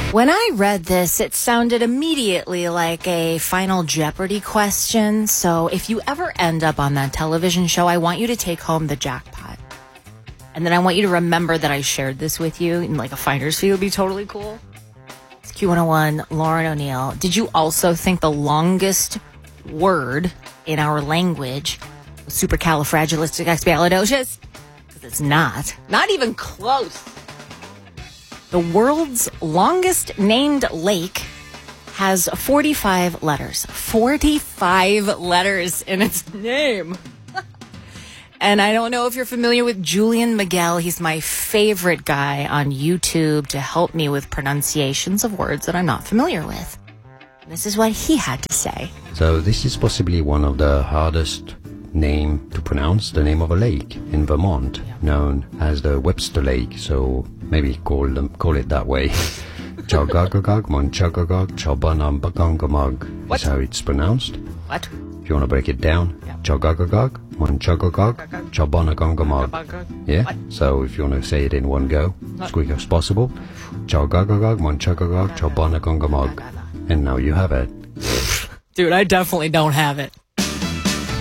When I read this, it sounded immediately like a Final Jeopardy question. So if you ever end up on that television show, I want you to take home the jackpot. And then I want you to remember that I shared this with you in like a finder's fee would be totally cool. It's Q101, Lauren O'Neill. Did you also think the longest word in our language was supercalifragilisticexpialidocious? Because it's not. Not even close. The world's longest named lake has 45 letters. 45 letters in its name. And I don't know if you're familiar with Julian Miguel. He's my favorite guy on YouTube to help me with pronunciations of words that I'm not familiar with. This is what he had to say. So this is possibly one of the hardest name to pronounce, the name of a lake in Vermont, known as the Webster Lake. So maybe call it that way. Chogagagag, Monchagagag, Chobanambagangamag is how it's pronounced. What? If you want to break it down, Chogagagag, Monchagagag, Chobanagangamag. Yeah? What? So if you want to say it in one go, as quick as possible, Chogagagag, Monchagagag, Chobanagangamag. And now you have it. Dude, I definitely don't have it.